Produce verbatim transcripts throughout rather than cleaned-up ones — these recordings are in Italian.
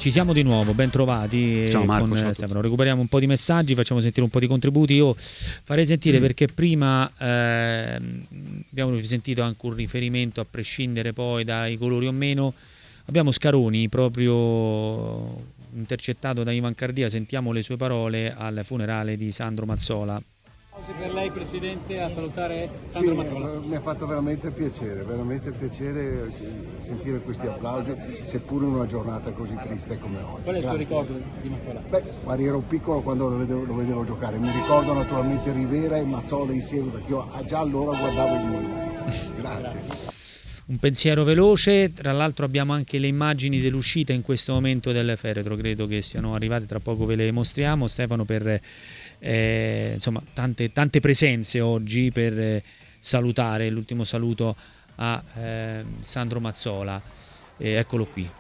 Ci siamo di nuovo, ben trovati. Ciao Marco, con ciao Stefano. Recuperiamo un po' di messaggi, facciamo sentire un po' di contributi. Io farei sentire, perché prima eh, abbiamo sentito anche un riferimento, a prescindere poi dai colori o meno. Abbiamo Scaroni proprio intercettato da Ivan Cardia, sentiamo le sue parole al funerale di Sandro Mazzola. Per lei Presidente a salutare Sandro sì, Mazzola. Mi ha fatto veramente piacere, veramente piacere sentire questi applausi, seppure in una giornata così triste come oggi. Qual è il suo Grazie. ricordo di Mazzola? Beh, quando ero piccolo, quando lo vedevo, lo vedevo giocare, mi ricordo naturalmente Rivera e Mazzola insieme, perché io già allora guardavo il Milan. Grazie. Grazie. Un pensiero veloce, tra l'altro abbiamo anche le immagini dell'uscita in questo momento del feretro, credo che siano arrivate, tra poco ve le mostriamo, Stefano, per eh, insomma tante, tante presenze oggi per eh, salutare, l'ultimo saluto a eh, Sandro Mazzola, eh, eccolo qui.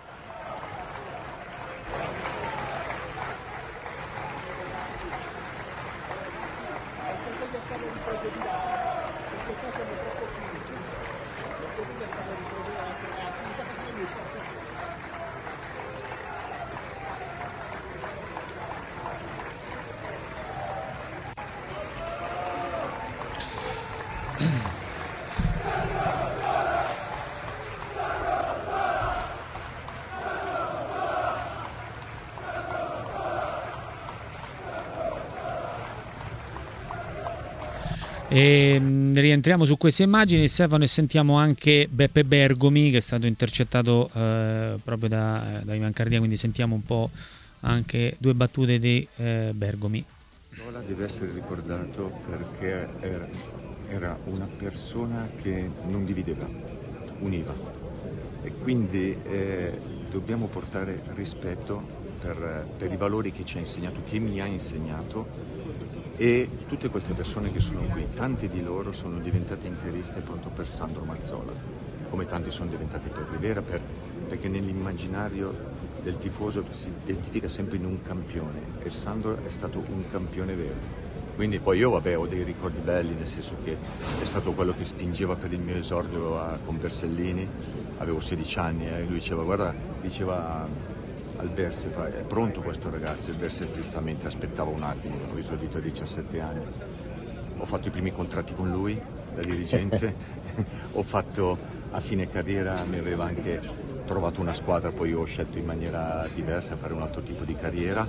E rientriamo su queste immagini, Stefano, e sentiamo anche Beppe Bergomi, che è stato intercettato eh, proprio da, da Ivan Cardia, quindi sentiamo un po' anche due battute di eh, Bergomi. Mazzola deve essere ricordato perché era, era una persona che non divideva, univa, e quindi eh, dobbiamo portare rispetto per, per i valori che ci ha insegnato, che mi ha insegnato. E tutte queste persone che sono qui, tanti di loro sono diventate interiste appunto per Sandro Mazzola, come tanti sono diventati per Rivera, per, perché nell'immaginario del tifoso si identifica sempre in un campione, e Sandro è stato un campione vero. Quindi poi io vabbè ho dei ricordi belli, nel senso che è stato quello che spingeva per il mio esordio a, con Bersellini, avevo sedici anni e eh, lui diceva, guarda, diceva al Berse, è pronto questo ragazzo? Il Berse giustamente aspettava un attimo, ho esordito a diciassette anni, ho fatto i primi contratti con lui da dirigente, ho fatto a fine carriera, mi aveva anche trovato una squadra, poi ho scelto in maniera diversa, fare un altro tipo di carriera,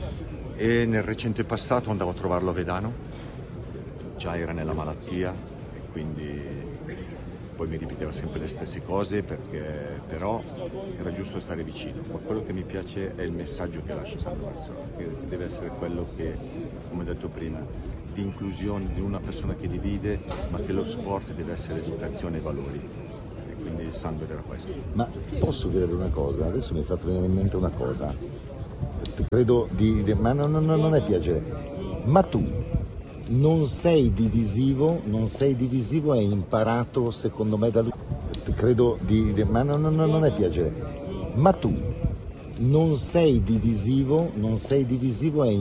e nel recente passato andavo a trovarlo a Vedano, già era nella malattia e quindi poi mi ripeteva sempre le stesse cose, perché però era giusto stare vicino. Ma quello che mi piace è il messaggio che lascia Sandro Mazzola, che deve essere quello che, come detto prima, di inclusione, di una persona che divide, ma che lo sport deve essere educazione e valori. E quindi Sandro era questo. Ma posso dire una cosa? Adesso mi è fatto venire in mente una cosa. Credo di... di ma non, non, non è piacere. Ma tu non sei divisivo, non sei divisivo, hai imparato secondo me da lui. Credo di... di ma non, non, non è piacere. Ma tu non sei divisivo, non sei divisivo, hai